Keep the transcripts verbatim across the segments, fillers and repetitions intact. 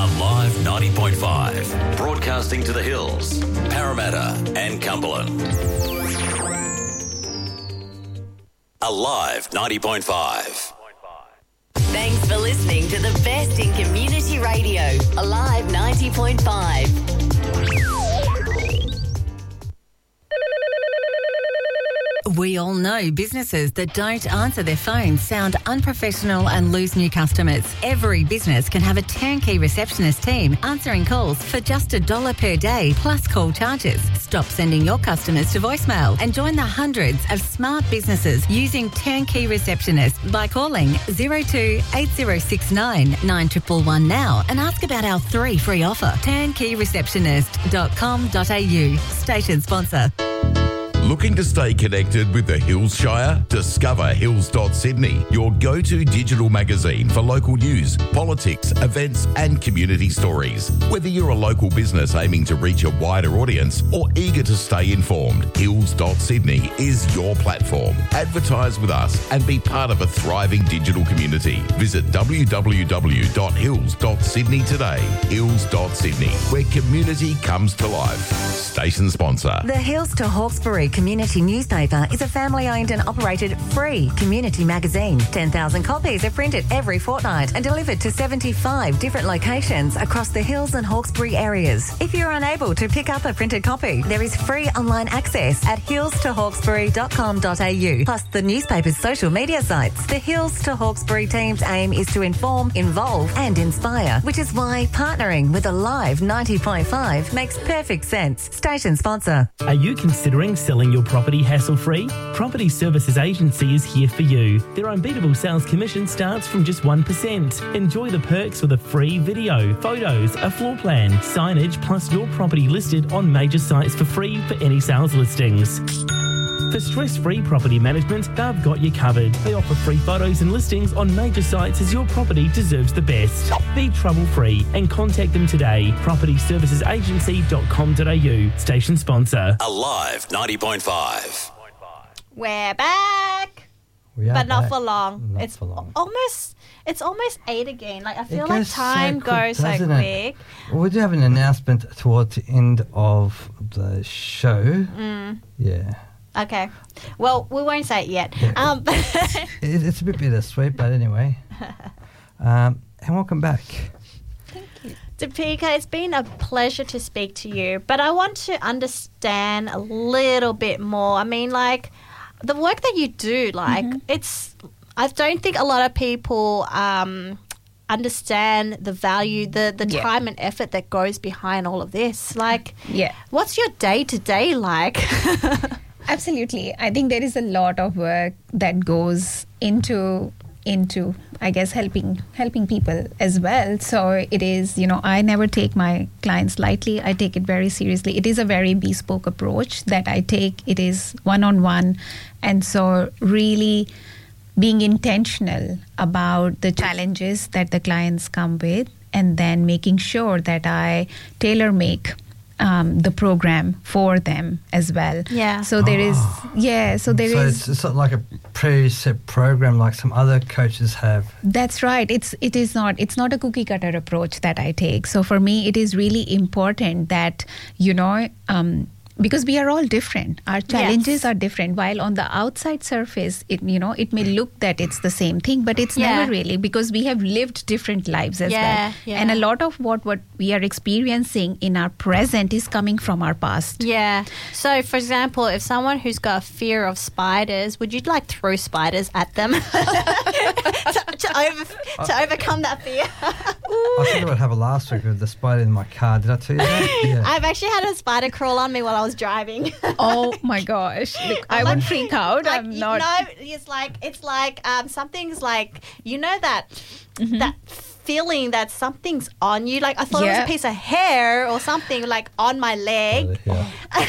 Alive ninety point five. Broadcasting to the hills, Parramatta and Cumberland. Alive ninety point five. Thanks for listening to the best in community radio. Alive ninety point five. We all know businesses that don't answer their phones sound unprofessional and lose new customers. Every business can have a turnkey receptionist team answering calls for just a dollar per day plus call charges. Stop sending your customers to voicemail and join the hundreds of smart businesses using turnkey receptionists by calling zero two eight zero six nine nine one one one now and ask about our three free offer. turnkey receptionist dot com dot a u. Station sponsor. Looking to stay connected with the Hills Shire? Discover hills dot sydney, your go-to digital magazine for local news, politics, events and community stories. Whether you're a local business aiming to reach a wider audience or eager to stay informed, hills dot sydney is your platform. Advertise with us and be part of a thriving digital community. Visit w w w dot hills dot sydney today. hills dot sydney, where community comes to life. Station sponsor. The Hills to Hawkesbury Community Newspaper is a family-owned and operated free community magazine. ten thousand copies are printed every fortnight and delivered to seventy-five different locations across the Hills and Hawkesbury areas. If you're unable to pick up a printed copy, there is free online access at hills to hawkesbury dot com dot a u, plus the newspaper's social media sites. The Hills to Hawkesbury team's aim is to inform, involve and inspire, which is why partnering with Alive ninety point five makes perfect sense. Station sponsor. Are you considering selling your property hassle-free? Property Services Agency is here for you. Their unbeatable sales commission starts from just one percent. Enjoy the perks with a free video, photos, a floor plan, signage, plus your property listed on major sites for free for any sales listings. For stress-free property management, they've got you covered. They offer free photos and listings on major sites as your property deserves the best. Be trouble-free and contact them today. property services agency dot com dot a u. Station sponsor. Alive ninety point five. We're back. We are but not back. for long. Not it's for long. almost it's almost eight again. Like I feel It like goes so time quick, goes so doesn't it? quick. Well, we do have an announcement towards the end of the show. Mm. Yeah. Okay. Well, we won't say it yet. Yeah. Um, It, it's a bit bittersweet, but anyway. Um, and welcome back. Deepika, it's been a pleasure to speak to you, but I want to understand a little bit more. I mean, like, the work that you do, like, Mm-hmm. it's, I don't think a lot of people um, understand the value, the, the Yeah. time and effort that goes behind all of this. Like, Yeah. what's your day-to-day like? Absolutely. I think there is a lot of work that goes into into I guess helping helping people as well. So it is, you know, I never take my clients lightly. I take it very seriously. It is a very bespoke approach that I take. It is one-on-one. And so really being intentional about the challenges that the clients come with and then making sure that I tailor make Um, the program for them as well. Yeah. So there is, yeah. So there is. so it's, it's not like a preset program like some other coaches have. That's right. It's it is not. It's not a cookie cutter approach that I take. So for me, it is really important that you know. Um, Because we are all different. Our challenges Yes. are different. While on the outside surface, it you know, it may look that it's the same thing, but it's Yeah. never really, because we have lived different lives as Yeah, well. yeah. And a lot of what, what we are experiencing in our present is coming from our past. Yeah. So, for example, if someone who's got a fear of spiders, would you like throw spiders at them to, to, over, to overcome that fear? I think I would have a last week with the spider in my car. Did I tell you that? Yeah. I've actually had a spider crawl on me while I was driving. Oh my gosh! Look, I would freak out. Like, I'm you not. know, it's like it's like um, something's like you know that that feeling that something's on you. Like I thought it was Yeah. a piece of hair or something like on my leg. Yeah.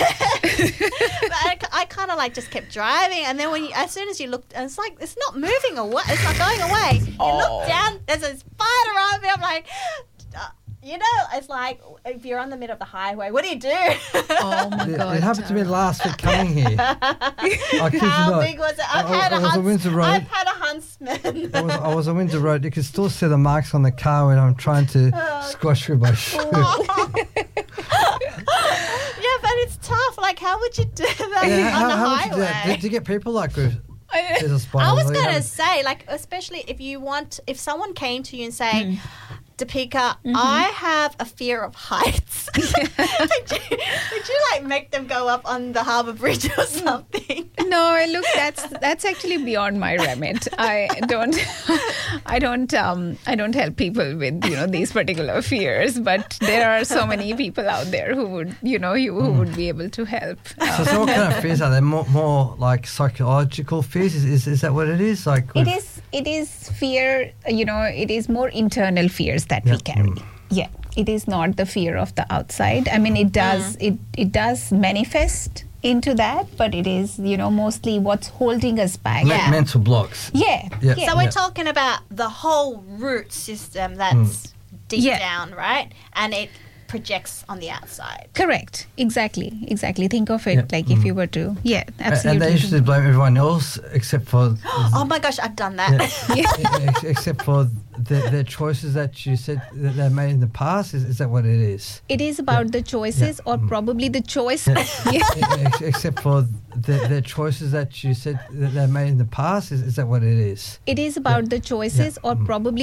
But I, I kind of like just kept driving, and then when you, as soon as you look, it's like it's not moving away. It's not going away. You Oh. look down. There's a spider on me. I'm like. Uh, You know, it's like if you're on the middle of the highway, what do you do? Oh my It, God. it happened to me last week coming here. I kid you How not. big was it? I've I- had I a was on hunts- Windsor Road. I've had a huntsman. I was, I was on Windsor Road. You can still see the marks on the car when I'm trying to squash through my shoe. Yeah, but it's tough. Like, how would you do that Yeah, on how, the how would highway? you do that? Did you get people like with there's a spider? I was Like, gonna how- say, like, especially if you want, if someone came to you and say, Hmm. Deepika, Mm-hmm. I have a fear of heights. would, you, would you like make them go up on the harbour bridge or something? No, look, that's that's actually beyond my remit. I don't, I don't, um, I don't help people with you know these particular fears. But there are so many people out there who would, you know, you who would be able to help. So, so what kind of fears are there? More, more like psychological fears? Is, is is that what it is? Like It with- is, it is fear. You know, it is more internal fears that Yeah. we carry. Yeah, it is not the fear of the outside. I mean, it does, it it does manifest into that, but it is, you know, mostly what's holding us back. me- Yeah. mental blocks. Yeah. Yeah. yeah. So we're Yeah. talking about the whole root system that's deep Yeah. down, right? And it projects on the outside. Correct. Exactly. Exactly. Think of it Yeah. like if you were to, yeah, A- absolutely. And they usually blame everyone else except for Oh my gosh, I've done that. ex- except for the, their choices that you said that they made in the past. Is, is that what it is? It is about the choices, or probably the choice. Yeah. Ex- except for the, their choices that you said that they made in the past. Is, is that what it is? It is about the choices, or probably